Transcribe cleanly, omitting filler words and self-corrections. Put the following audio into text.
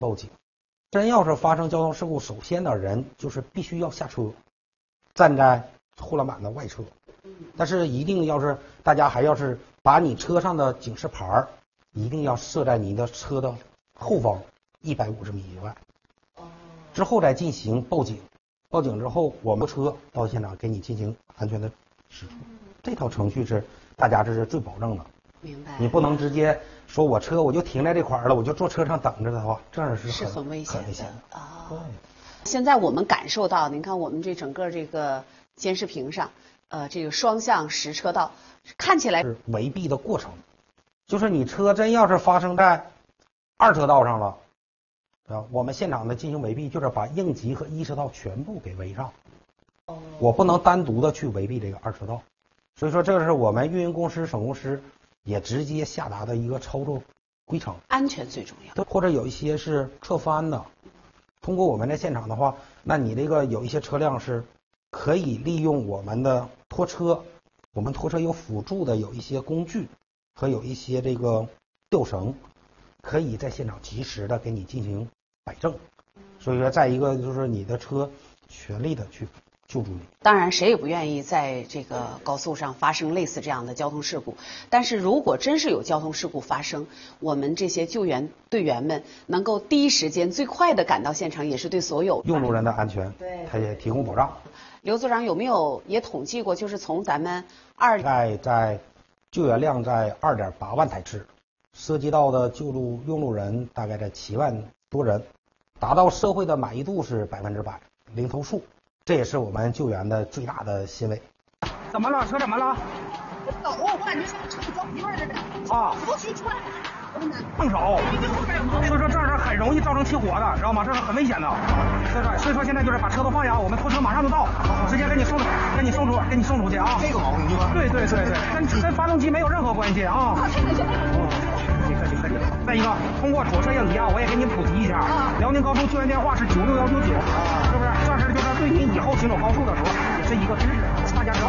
报警。真要是发生交通事故，首先的人就是必须要下车，站在护栏板的外侧。但是一定要是大家还要是把你车上的警示牌一定要设在你的车的后方150米以外，之后再进行报警。报警之后，我们车到现场给你进行安全的驶出。这套程序是大家这是最保证的。 明白。 你不能直接说我车我就停在这块了，我就坐车上等着的话，这样是很危险的啊。对。 现在我们感受到，您看我们这整个这个监视屏上，这个双向实车道看起来是围蔽的过程，就是你车真要是发生在2车道上了，啊，我们现场的进行围蔽，就是把应急和1车道全部给围上。我不能单独的去围蔽这个2车道，所以说这是我们运营公司、省公司也直接下达的一个操作规程。 安全最重要。 或者有一些是侧翻的，通过我们的现场的话，那你这个有一些车辆是可以利用我们的拖车，我们拖车有辅助的有一些工具和有一些这个吊绳，可以在现场及时的给你进行摆正。所以说再一个就是你的车全力的去救助你。 当然谁也不愿意在这个高速上发生类似这样的交通事故，但是如果真是有交通事故发生，我们这些救援队员们能够第一时间最快的赶到现场，也是对所有用路人的安全它也提供保障。 刘组长有没有也统计过，就是从咱们在救援量在2.8万台次，涉及到的救助用路人大概在7万多人，达到社会的满意度是100%，零投诉。这也是我们救援的最大的欣慰。 怎么了？车怎么了？ 走，我感觉像车着急了似的。 啊！ 尤其出来动手，所以说这是很容易造成起火的，知道吗？这是很危险的。所以说现在就是把车都放下，我们拖车马上就到，直接给你送出去啊！ 这个毛病对吧？ 对，跟发动机没有任何关系啊。可以。再一个，通过左侧应急啊，我也给您普及一下，辽宁高速救援电话是96199，是不是？这是就是对你以后行走高速的时候也是一个知识，大家只要